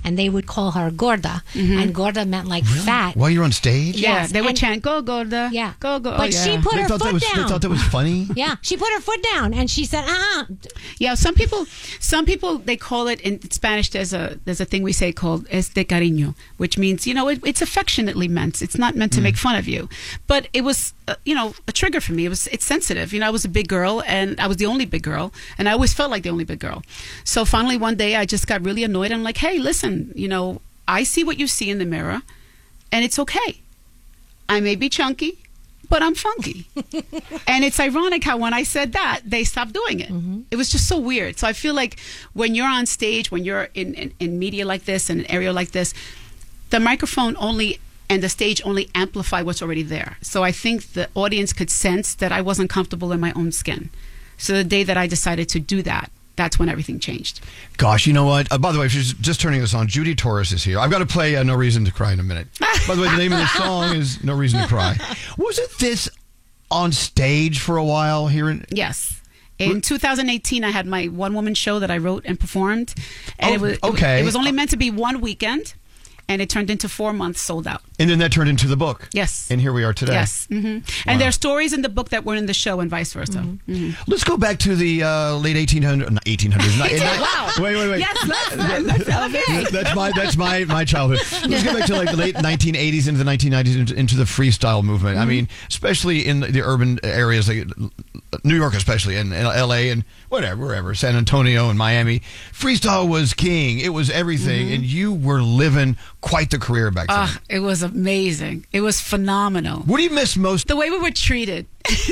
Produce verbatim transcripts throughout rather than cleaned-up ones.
and they would call her gorda, Mm-hmm. and gorda meant like Really? fat. While you're on stage? Yeah, Yes, they would and- chant, go, Gorda. Yeah. Go, go. But oh, yeah. she put They her thought, that foot was, down. they thought that was funny? Yeah, she put her foot down, and she said, "Uh, Yeah, some people, some people, they call it in Spanish. There's a there's a thing we say called es de cariño, which means, you know, it, it's affectionately meant. It's not meant to make fun of you, but it was, uh, you know, a trigger for me. It was it's sensitive. You know, I was a big girl, and I was the only big girl, and I always felt like the only big girl. So finally, one day, I just got really annoyed. I'm like, hey, listen, you know, I see what you see in the mirror, and it's okay. I may be chunky, but I'm funky. And it's ironic how when I said that, they stopped doing it. Mm-hmm. It was just so weird. So I feel like when you're on stage, when you're in, in, in media like this, in an area like this, the microphone only and the stage only amplify what's already there. So I think the audience could sense that I wasn't comfortable in my own skin. So the day that I decided to do that, that's when everything changed. Gosh, you know what? Uh, by the way, if you're just turning us on, Judy Torres is here. I've got to play uh, No Reason to Cry in a minute. By the way, the name of the song is No Reason to Cry. Wasn't this on stage for a while here in... Yes. In two thousand eighteen, I had my one-woman show that I wrote and performed. And Oh, it was, okay. It was only meant to be one weekend, and it turned into four months sold out. And then that turned into the book. Yes. And here we are today. Yes. Mm-hmm. And there are stories in the book that were in the show and vice versa. Mm-hmm. Mm-hmm. Let's go back to the uh, late eighteen hundreds. Not eighteen hundreds. Not, Wow. Wait, wait, wait. Yes, let's, let's elevate. That's my that's my my childhood. Let's go back to like the late nineteen eighties into the nineteen nineties into, into the freestyle movement. Mm-hmm. I mean, especially in the urban areas like New York, especially and L A and whatever, wherever, San Antonio and Miami. Freestyle was king. It was everything, mm-hmm. and you were living quite the career back then. Uh, it was amazing. It was phenomenal. What do you miss most? The way we were treated.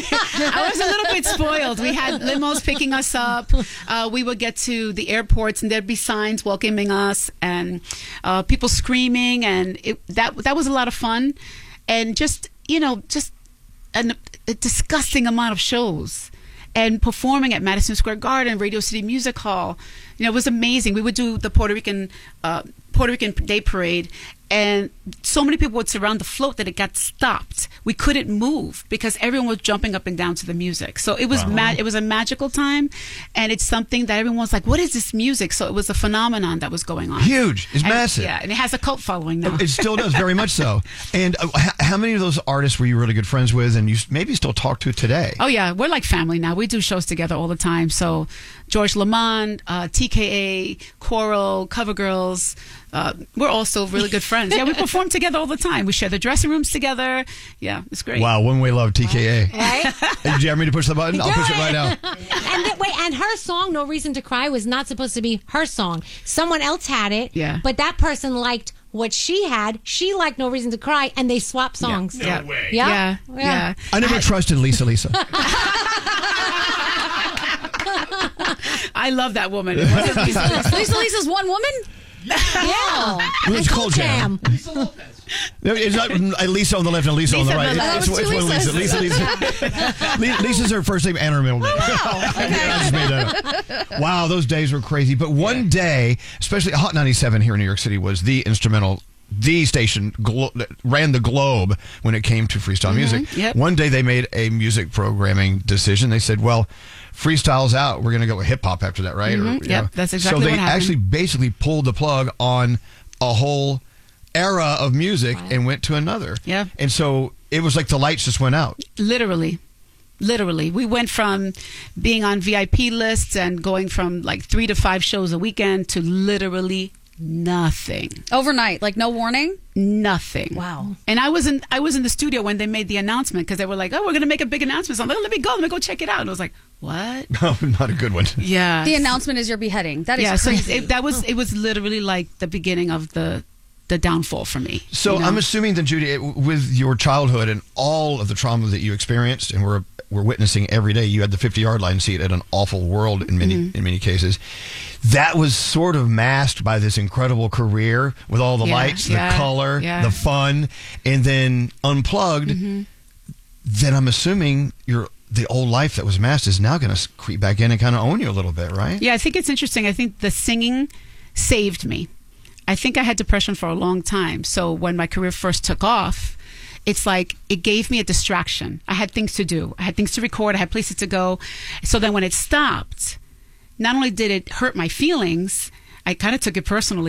I was a little bit spoiled. We had limos picking us up. Uh, we would get to the airports, and there'd be signs welcoming us, and uh, people screaming, and it, that that was a lot of fun, and just you know, just an, a disgusting amount of shows. And performing at Madison Square Garden, Radio City Music Hall, you know, it was amazing. We would do the Puerto Rican uh, Puerto Rican Day Parade, and so many people would surround the float that it got stopped. We couldn't move because everyone was jumping up and down to the music. So it was Wow. ma- it was a magical time, and it's something that everyone was like, "What is this music?" So it was a phenomenon that was going on. Huge. It's And- massive. Yeah, and it has a cult following now. It still does, very much so. And uh, h- how many of those artists were you really good friends with, and you s- maybe still talk to today? Oh yeah, we're like family now. We do shows together all the time. So George Lamond, uh, T K A, Coral, Covergirls, uh, we're also really good friends. Yeah, we perform together all the time. We share the dressing rooms together. Yeah, it's great. Wow, one way love, T K A. right?" Hey, do you have me to push the button? I'll push it right now. and th- wait, and her song "No Reason to Cry" was not supposed to be her song. Someone else had it. Yeah. But that person liked what she had. She liked "No Reason to Cry," and they swapped songs. Yeah. way. Yeah. Yeah, Yeah. yeah. I never trusted Lisa Lisa. I love that woman. It wasn't Lisa. Lisa Lisa's one woman? Yeah. It was And Cold Jam. No, It's not uh, Lisa on the left and Lisa, on the Lisa right. on the left. It's, it's, Oh, it's it's one two Lisa. Lisa, Lisa. Li- Lisa's her first name and her middle name. I just made that up. Wow, those days were crazy. But one day, especially Hot ninety-seven here in New York City was the instrumental, the station glo- that ran the globe when it came to freestyle music. Yep. One day they made a music programming decision. They said, well, freestyle's out. We're going to go with hip hop after that, right? Mhm. you Yep, know. that's exactly So they what happened. actually basically pulled the plug on a whole era of music and went to another. Yeah. And so it was like the lights just went out. Literally. Literally. We went from being on V I P lists and going from like three to five shows a weekend to literally nothing. Overnight, like no warning? Nothing. Wow. And I was in I was in the studio when they made the announcement because they were like, "Oh, we're going to make a big announcement." So I'm like, "Let me go. Let me go check it out." And I was like, "What?" Oh, not a good one. Yeah. The announcement is your beheading. That is yeah, so crazy. it, that was it was literally like the beginning of the the downfall for me. So you know? I'm assuming that, Judy, it- with your childhood and all of the trauma that you experienced and we're, we're witnessing every day, you had the fifty-yard line seat at an awful world in many Mm-hmm. in many cases. That was sort of masked by this incredible career with all the Yeah, lights, the yeah, color, yeah. the fun, and then unplugged. Mm-hmm. Then I'm assuming your the old life that was masked is now going to creep back in and kind of own you a little bit, right? Yeah, I think it's interesting. I think the singing saved me. I think I had depression for a long time. So when my career first took off, it's like it gave me a distraction. I had things to do. I had things to record. I had places to go. So then when it stopped, not only did it hurt my feelings, I kind of took it personally,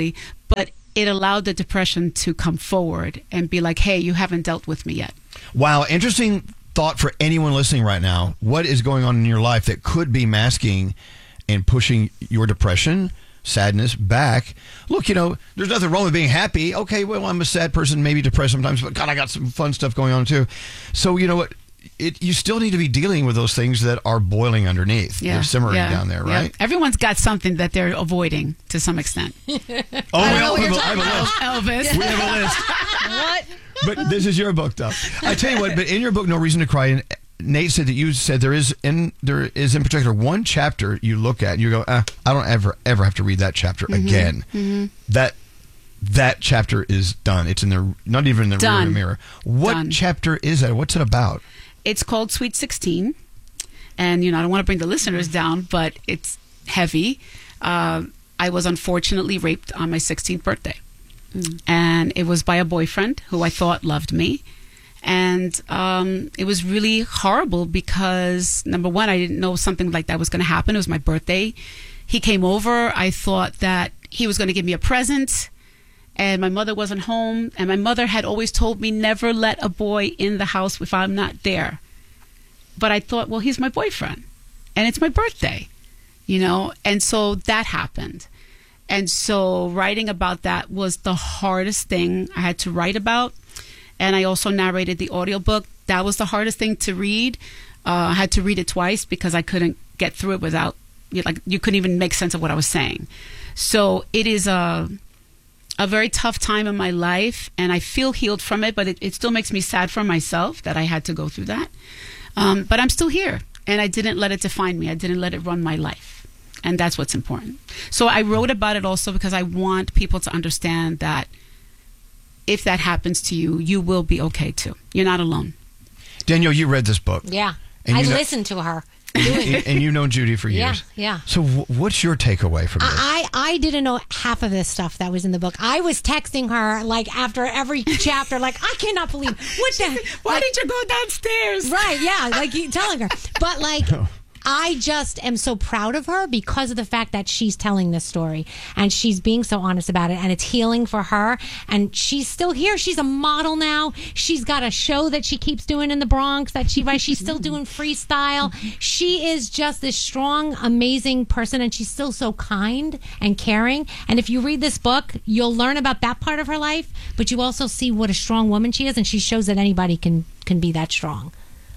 but it allowed the depression to come forward and be like, hey, you haven't dealt with me yet. Wow, interesting thought for anyone listening right now. What is going on in your life that could be masking and pushing your depression, sadness back? Look, you know, there's nothing wrong with being happy. Okay, well, I'm a sad person, maybe depressed sometimes, but God, I got some fun stuff going on too. So, you know what? It, you still need to be dealing with those things that are boiling underneath. They're simmering yeah, down there, yeah. right? Everyone's got something that they're avoiding to some extent. Oh, we all have a, I have a list. Elvis. We have a list. What? But this is your book, though. I tell you what. But in your book, No Reason to Cry, and Nate said that you said there is in there is in particular one chapter you look at and you go, ah, I don't ever ever have to read that chapter Mm-hmm. again. Mm-hmm. That that chapter is done. It's in the not even in the Done. rear mirror. What Done. chapter is that? What's it about? It's called Sweet sixteen. And, you know, I don't want to bring the listeners down, but it's heavy. Uh, I was unfortunately raped on my sixteenth birthday. Mm. And it was by a boyfriend who I thought loved me. And um, it was really horrible because, number one, I didn't know something like that was going to happen. It was my birthday. He came over. I thought that he was going to give me a present. And my mother wasn't home. And my mother had always told me never let a boy in the house if I'm not there. But I thought, well, he's my boyfriend. And it's my birthday, you know? And so that happened. And so writing about that was the hardest thing I had to write about. And I also narrated the audiobook. That was the hardest thing to read. Uh, I had to read it twice because I couldn't get through it without, you know, like, you couldn't even make sense of what I was saying. So it is a, a very tough time in my life, and I feel healed from it, but it, it still makes me sad for myself that I had to go through that. Um, but I'm still here, and I didn't let it define me. I didn't let it run my life, and that's what's important. So I wrote about it also because I want people to understand that if that happens to you, you will be okay too. You're not alone. Danielle, you read this book. Yeah. And I you know- listened to her. and, and you've known Judy for Yeah, years. yeah. So w- what's your takeaway from this? I, I didn't know half of this stuff that was in the book. I was texting her like after every chapter, like, I cannot believe what the Why like, did you go downstairs? right, yeah, like you telling her. But like I just am so proud of her because of the fact that she's telling this story and she's being so honest about it, and it's healing for her, and she's still here. She's a model now. She's got a show that she keeps doing in the Bronx that she right she's still doing freestyle. She is just this strong, amazing person, and she's still so kind and caring. And if you read this book, you'll learn about that part of her life, but you also see what a strong woman she is, and she shows that anybody can can be that strong.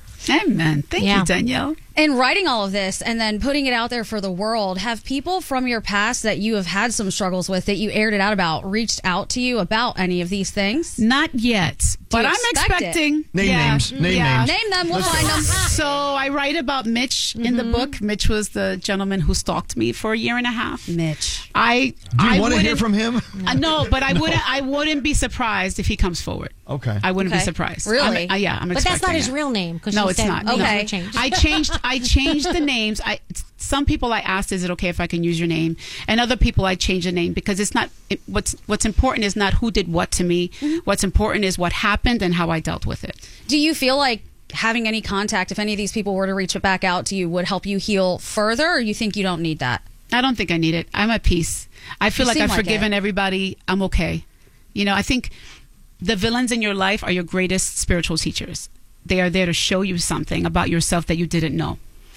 Amen. Thank Yeah. you, Danielle. In writing all of this and then putting it out there for the world, have people from your past that you have had some struggles with that you aired it out about reached out to you about any of these things? Not yet, but you I'm expect it? expecting. Name yeah, names. Name yeah. names. Name them, we'll find them. So I write about Mitch in the book. Mitch was the gentleman who stalked me for a year and a half. Mitch. I Do you I want to hear wouldn't- from him? Uh, no, but I wouldn't. I wouldn't be surprised if he comes forward. Okay. I wouldn't Okay. be surprised. Really? I'm, uh, yeah, I'm But that's not expecting his it. real name because No, she it's said not. names Okay. were changed. I changed. I changed the names. I some people I asked, is it okay if I can use your name? And other people I changed the name because it's not. It, what's What's important is not who did what to me. What's important is what happened and how I dealt with it. Do you feel like having any contact, if any of these people were to reach back out to you, would help you heal further, or you think you don't need that? I don't think I need it. I'm at peace. I feel You like seem I've like forgiven it. everybody. I'm okay. You know, I think the villains in your life are your greatest spiritual teachers. They are there to show you something about yourself that you didn't know.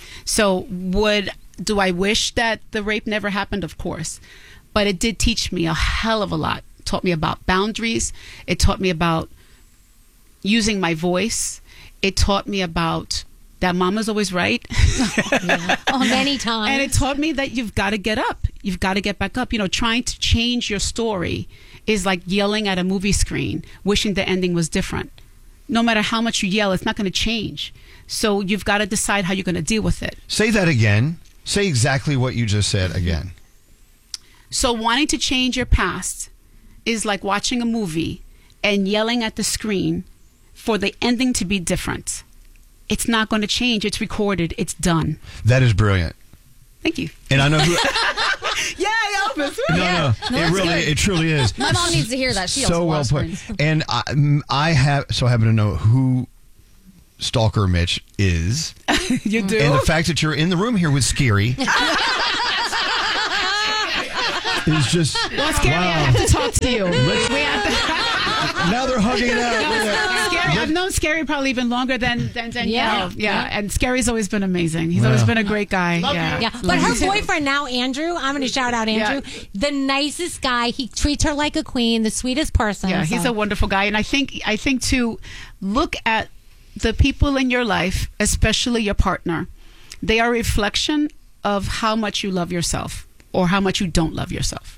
So would do I wish that the rape never happened? Of course. But it did teach me a hell of a lot. It taught me about boundaries. It taught me about using my voice. It taught me about that mama's always right. Oh, many times. And it taught me that you've got to get up. You've got to get back up. You know, trying to change your story is like yelling at a movie screen, wishing the ending was different. No matter how much you yell, it's not going to change. So you've got to decide how you're going to deal with it. Say that again. Say exactly what you just said again. So wanting to change your past is like watching a movie and yelling at the screen for the ending to be different. It's not going to change. It's recorded. It's done. That is brilliant. Thank you. And I know who. Yeah, Elvis. No, Yeah. no, No, it that's really, good. it truly is. My mom needs to hear that. She so also well lost put. friends. And I, mm, I have so happen to know who Stalker Mitch is, You do? and the fact that you're in the room here with Scary. is just Well, Scary, I wow. have to talk to you. We have to. Now they're hugging it out. Scary, I've known Scary probably even longer than, than Danielle. Yeah. Yeah. Yeah. And Scary's always been amazing. He's Wow. always been a great guy. Yeah. Yeah, but her boyfriend now, Andrew, I'm going to shout out Andrew, Yeah. the nicest guy. He treats her like a queen, the sweetest person. Yeah, he's so. a wonderful guy, and I think I think to look at the people in your life, especially your partner, they are a reflection of how much you love yourself or how much you don't love yourself.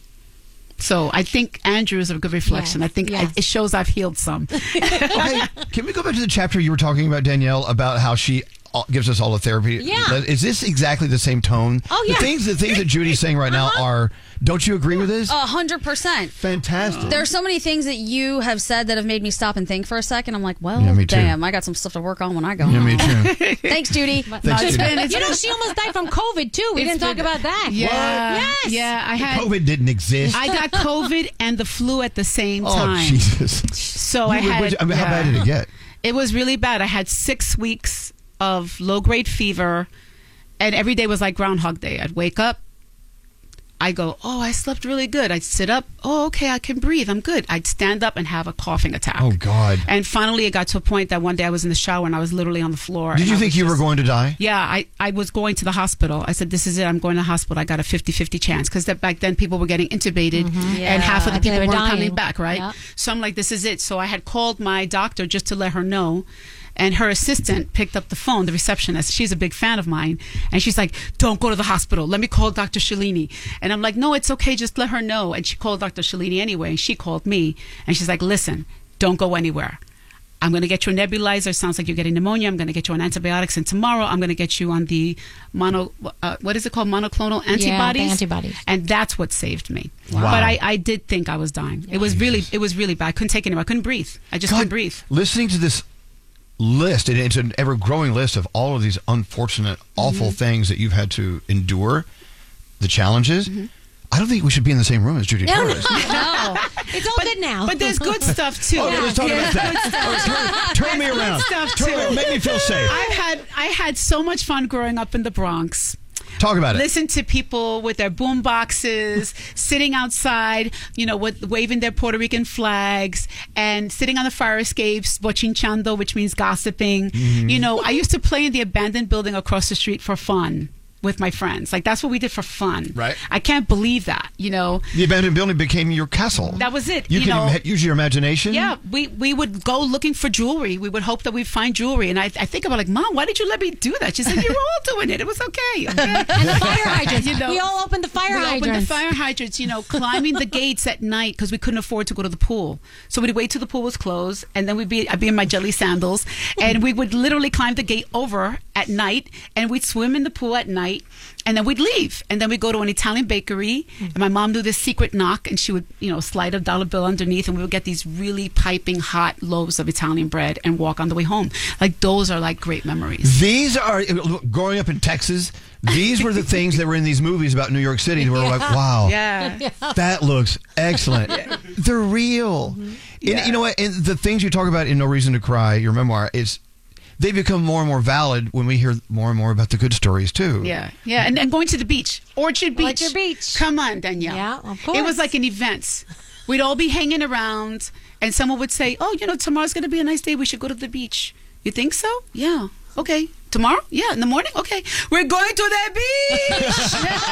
So I think Andrew is a good reflection. Yes, I think yes. it shows I've healed some. Okay, can we go back to the chapter you were talking about, Danielle, about how she all- gives us all the therapy? Yeah. Is this exactly the same tone? Oh, yeah. The things, the things that Judy's saying right now are, don't you agree with this? A hundred percent. Fantastic. There's so many things that you have said that have made me stop and think for a second. I'm like, well, Yeah, me too. damn, I got some stuff to work on when I go Yeah, home. me too. Thanks, Judy. Thanks, it's Judy. been- it's You know, been- she almost died from COVID, too. We It's didn't talk been- about that. Yeah, Yes. yeah. I had COVID didn't exist. I got COVID and the flu at the same oh, time. Jesus. So You I would- had. would- I mean, How yeah. bad did it get? It was really bad. I had six weeks of low grade fever, and every day was like Groundhog Day. I'd wake up, I go, oh, I slept really good. I'd sit up, oh, okay, I can breathe. I'm good. I'd stand up and have a coughing attack. Oh, God. And finally, it got to a point that one day I was in the shower and I was literally on the floor. Did and you I think was you were just- going to die? Yeah, I, I was going to the hospital. I said, this is it. I'm going to the hospital. I got a fifty-fifty chance. Because back then, people were getting intubated Yeah. and half of the I think they people were weren't dying. coming back, right? Yep. So I'm like, this is it. So I had called my doctor just to let her know. And her assistant picked up the phone, the receptionist. She's a big fan of mine. And she's like, don't go to the hospital. Let me call Doctor Shalini. And I'm like, no, it's okay. Just let her know. And she called Doctor Shalini anyway. And she called me. And she's like, listen, don't go anywhere. I'm going to get you a nebulizer. Sounds like you're getting pneumonia. I'm going to get you on antibiotics. And tomorrow I'm going to get you on the mono, uh, what is it called? Monoclonal antibodies. antibodies. And that's what saved me. Wow. But I, I did think I was dying. It was really, it was really bad. I couldn't take it anymore. I couldn't breathe. I just God, couldn't breathe. Listening to this list, and it's an ever-growing list of all of these unfortunate, awful things that you've had to endure, the challenges. I don't think we should be in the same room as Judy No, no, Torres. no. It's all good now. But there's good stuff too. Okay, let's talk about that. Oh, turn, turn me around. stuff, Turn too. me- make me feel safe. I've had I had so much fun growing up in the Bronx. Talk about it. Listen to people with their boom boxes, sitting outside, you know, with, waving their Puerto Rican flags, and sitting on the fire escapes, bochinchando, which means gossiping. Mm-hmm. You know, I used to play in the abandoned building across the street for fun with my friends. Like, that's what we did for fun. Right. I can't believe that, you know. The abandoned building became your castle. That was it. You, You can know, ima- use your imagination. Yeah, we, we would go looking for jewelry. We would hope that we'd find jewelry. And I, I think about like, Mom, why did you let me do that? She said, you're all doing it. It was okay. okay? and the fire hydrants. You know, we all opened the fire we hydrants. opened the fire hydrants, you know, climbing the gates at night because we couldn't afford to go to the pool. So we'd wait till the pool was closed, and then we'd be, I'd be in my jelly sandals, and we would literally climb the gate over at night, and we'd swim in the pool at night, and then we'd leave, and then we'd go to an Italian bakery, and my mom do this secret knock, and she would, you know, slide a dollar bill underneath, and we would get these really piping hot loaves of Italian bread and walk on the way home. Like, those are like great memories. These are, growing up in Texas, these were the things that were in these movies about New York City where we're like, wow, Yeah. that looks excellent. They're real. And you know what? And the things you talk about in No Reason to Cry, your memoir, is they become more and more valid when we hear more and more about the good stories, too. Yeah, yeah, and, and going to the beach, Orchard Beach. Orchard Beach. Come on, Danielle. Yeah, of It course. was like an event. We'd all be hanging around, and someone would say, "Oh, you know, tomorrow's going to be a nice day. We should go to the beach." You think so? Yeah. Okay. Tomorrow? Yeah. In the morning? Okay. We're going to the beach.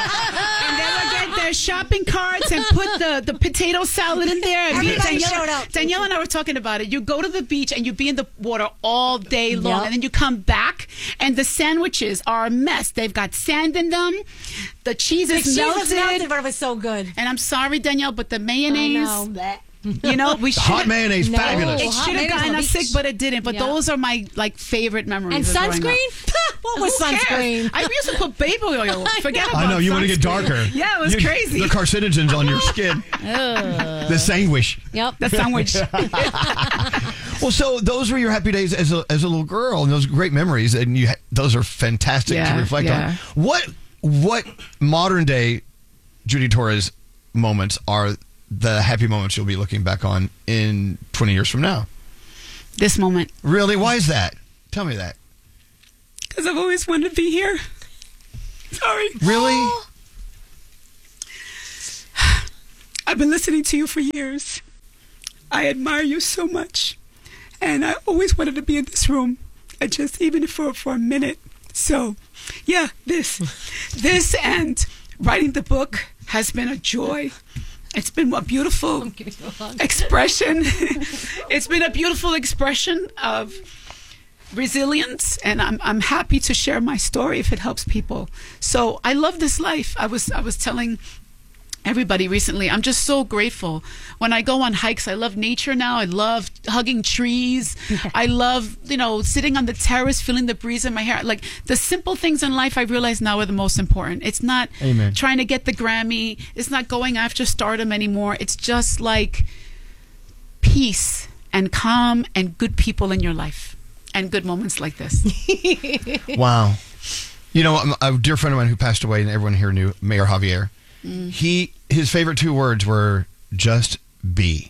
And they would get their shopping carts and put the, the potato salad in there. And me and Everybody Danielle, showed up. Danielle and I were talking about it. You go to the beach and you be in the water all day long, Yep. and then you come back, and the sandwiches are a mess. They've got sand in them. The cheese The is cheese melted. was melted, but it was so good. And I'm sorry, Danielle, but the I mayonnaise, know. Blech. you know, we should Hot mayonnaise, No. fabulous. it hot should have mayonnaise gotten on the us sick, beach. but it didn't. But Yeah. those are my like favorite memories. And of growing up. sunscreen? What was Who cares? sunscreen? I used to put baby oil. Forget about I know, you want to get sunscreen. darker. Yeah, it was You- crazy. The carcinogens on your skin. The sandwich. Yep. The sandwich. Well, so those were your happy days as a, as a little girl, and those great memories, and you ha- those are fantastic to Yeah, reflect yeah. on. What what modern day Judy Torres moments are the happy moments you'll be looking back on in twenty years from now? This moment. Really? Why is that? Tell me that. Because I've always wanted to be here. Sorry. Really? I've been listening to you for years. I admire you so much. And I always wanted to be in this room. I just, even for, for a minute. So, yeah, this. This and writing the book has been a joy. It's been a beautiful expression. It's been a beautiful expression of resilience, and I'm I'm happy to share my story if it helps people. So I love this life. I was I was telling everybody recently, I'm just so grateful. When I go on hikes, I love nature now. I love hugging trees. I love, you know, sitting on the terrace, feeling the breeze in my hair. Like the simple things in life I realize now are the most important. It's not Amen. Trying to get the Grammy. It's not going after stardom anymore. It's just like peace and calm and good people in your life and good moments like this. Wow. You know, a dear friend of mine who passed away, and everyone here knew, Mayor Javier. Mm. He his favorite two words were just be.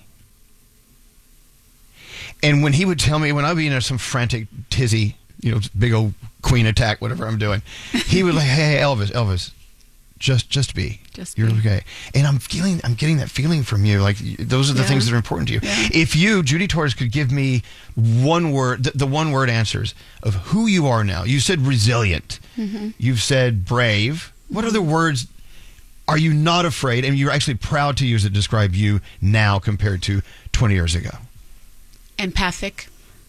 And when he would tell me, when I'd be in some frantic tizzy, you know, big old queen attack, whatever I'm doing, he would like, hey, hey, Elvis, Elvis, just just be. Just You're be. okay. And I'm feeling, I'm getting that feeling from you. Like those are the Yeah. things that are important to you. Yeah. If you, Judy Torres, could give me one word, the, the one word answers of who you are now. You said resilient. Mm-hmm. You've said brave. What other words are you not afraid and you're actually proud to use to describe you now compared to twenty years ago? Empathic.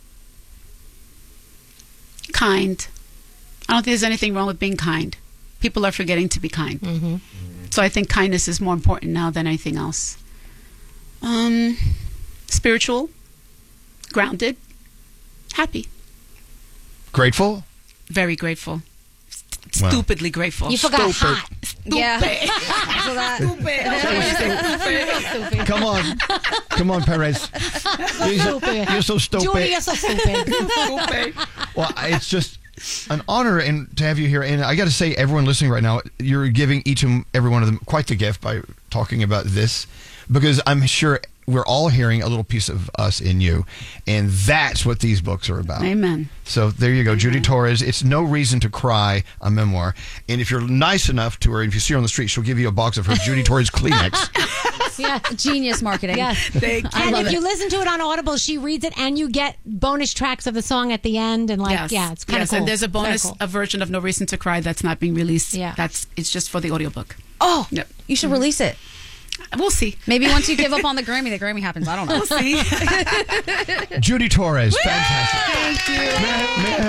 Kind. I don't think there's anything wrong with being kind. People are forgetting to be kind. Mm-hmm. So I think kindness is more important now than anything else. Um, spiritual. Grounded. Happy. Grateful? Very grateful. Wow. Stupidly grateful. You forgot Stupid. hot. Yeah. Stupid. So that- Stupid. Come on. Come on, Perez. You're so, Stupid. you're so stupid. Judy, you're so stupid. Stupid. Well, it's just an honor and to have you here. And I got to say, everyone listening right now, you're giving each and every one of them quite the gift by talking about this, because I'm sure we're all hearing a little piece of us in you. And that's what these books are about. Amen. So there you go, Amen. Judy Torres. It's No Reason to Cry, a memoir. And if you're nice enough to her, if you see her on the street, she'll give you a box of her Judy Torres Kleenex. Yeah. Genius marketing. Yes. Thank you. And love if it. you listen to it on Audible, she reads it and you get bonus tracks of the song at the end. And like, Yes. yeah, it's kind of yes, cool. and there's a Very bonus cool. a version of No Reason to Cry that's not being released. Yeah. That's it's just for the audiobook. Oh, Yep. you should release it. We'll see. Maybe once you give up on the Grammy, the Grammy happens. I don't know. We'll see. Judy Torres, fantastic. Thank you. May I- may I